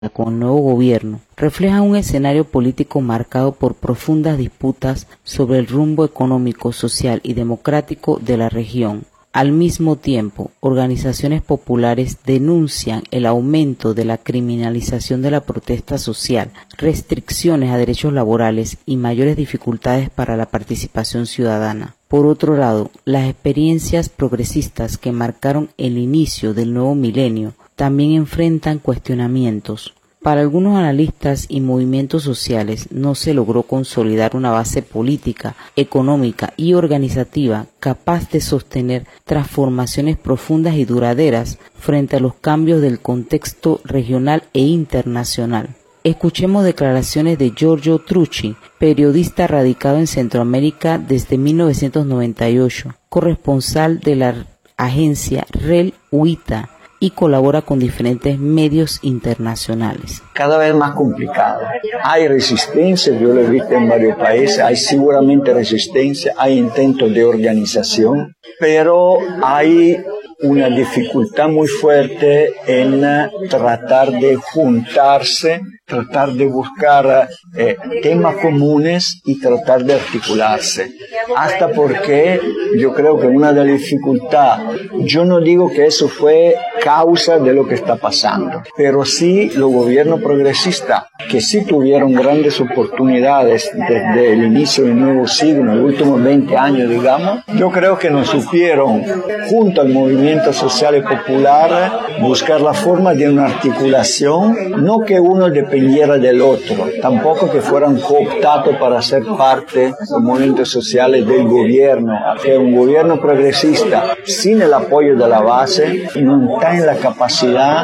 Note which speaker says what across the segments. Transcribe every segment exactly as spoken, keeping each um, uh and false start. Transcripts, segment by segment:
Speaker 1: con el nuevo gobierno refleja un escenario político marcado por profundas disputas sobre el rumbo económico, social y democrático de la región. Al mismo tiempo, organizaciones populares denuncian el aumento de la criminalización de la protesta social, restricciones a derechos laborales y mayores dificultades para la participación ciudadana. Por otro lado, las experiencias progresistas que marcaron el inicio del nuevo milenio también enfrentan cuestionamientos. Para algunos analistas y movimientos sociales no se logró consolidar una base política, económica y organizativa capaz de sostener transformaciones profundas y duraderas frente a los cambios del contexto regional e internacional. Escuchemos declaraciones de Giorgio Trucci, periodista radicado en Centroamérica desde mil novecientos noventa y ocho, corresponsal de la agencia REL UITA, y colabora con diferentes medios internacionales.
Speaker 2: Cada vez más complicado. Hay resistencia, yo lo he visto en varios países, hay seguramente resistencia, hay intentos de organización, pero hay una dificultad muy fuerte en tratar de juntarse, tratar de buscar eh, temas comunes y tratar de articularse. Hasta porque yo creo que una de las dificultades, yo no digo que eso fue causa de lo que está pasando, pero sí los gobiernos progresistas, que sí tuvieron grandes oportunidades desde el inicio del nuevo siglo, en los últimos veinte años, digamos, yo creo que no supieron, junto al movimiento social y popular, buscar la forma de una articulación, no que uno dependiera del otro, tampoco que fueran cooptados para ser parte de los movimientos sociales del gobierno, que un gobierno progresista sin el apoyo de la base no está en la capacidad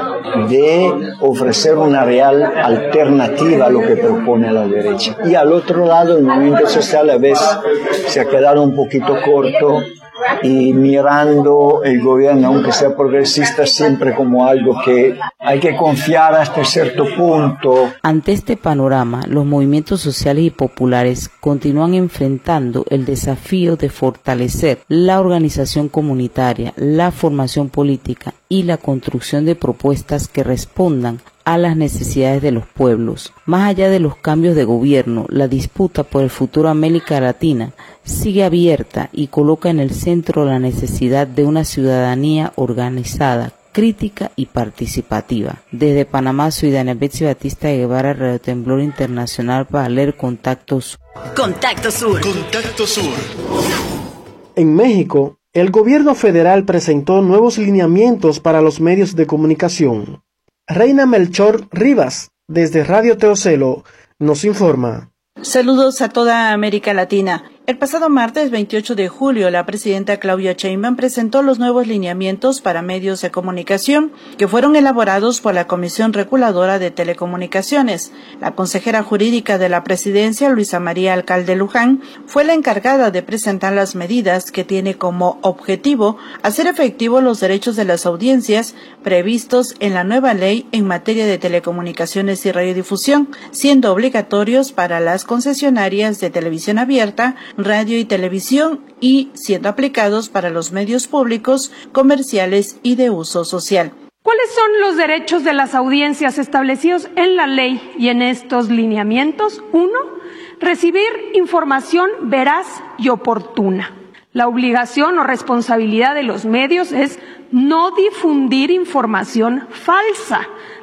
Speaker 2: de ofrecer una real alternativa a lo que propone la derecha. Y al otro lado, el movimiento social a veces se ha quedado un poquito corto y mirando el gobierno, aunque sea progresista, siempre como algo que hay que confiar hasta cierto punto.
Speaker 1: Ante este panorama, los movimientos sociales y populares continúan enfrentando el desafío de fortalecer la organización comunitaria, la formación política y la construcción de propuestas que respondan a las necesidades de los pueblos. Más allá de los cambios de gobierno, la disputa por el futuro de América Latina sigue abierta y coloca en el centro la necesidad de una ciudadanía organizada, crítica y participativa. Desde Panamá, soy Dana Betsy Batista Guevara, Radio Temblor Internacional, para leer Contacto Sur.
Speaker 3: Contacto Sur.
Speaker 4: Contacto Sur.
Speaker 5: En México, el gobierno federal presentó nuevos lineamientos para los medios de comunicación. Reina Melchor Rivas, desde Radio Teocelo, nos informa.
Speaker 6: Saludos a toda América Latina. El pasado martes veintiocho de julio, la presidenta Claudia Sheinbaum presentó los nuevos lineamientos para medios de comunicación que fueron elaborados por la Comisión Reguladora de Telecomunicaciones. La consejera jurídica de la presidencia, Luisa María Alcalde Luján, fue la encargada de presentar las medidas que tiene como objetivo hacer efectivos los derechos de las audiencias previstos en la nueva ley en materia de telecomunicaciones y radiodifusión, siendo obligatorios para las concesionarias de televisión abierta, radio y televisión y siendo aplicados para los medios públicos, comerciales y de uso social.
Speaker 7: ¿Cuáles son los derechos de las audiencias establecidos en la ley y en estos lineamientos? Uno, recibir información veraz y oportuna. La obligación o responsabilidad de los medios es no difundir información falsa,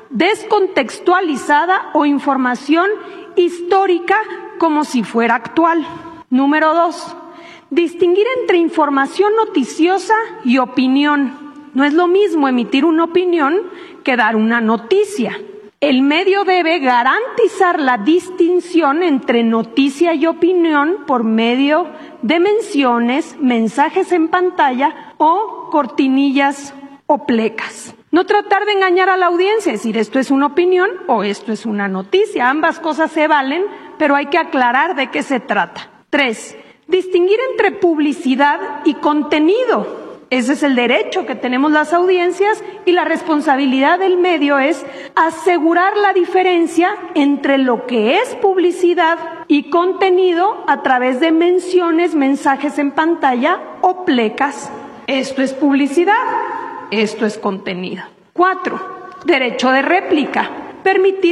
Speaker 7: descontextualizada o información histórica como si fuera actual. Número dos, distinguir entre información noticiosa y opinión. No es lo mismo emitir una opinión que dar una noticia. El medio debe garantizar la distinción entre noticia y opinión por medio de menciones, mensajes en pantalla o cortinillas o plecas. No tratar de engañar a la audiencia, decir esto es una opinión o esto es una noticia. Ambas cosas se valen, pero hay que aclarar de qué se trata. Tres, distinguir entre publicidad y contenido. Ese es el derecho que tenemos las audiencias y la responsabilidad del medio es asegurar la diferencia entre lo que es publicidad y contenido a través de menciones, mensajes en pantalla o plecas. Esto es publicidad, esto es contenido. Cuatro, derecho de réplica. permitir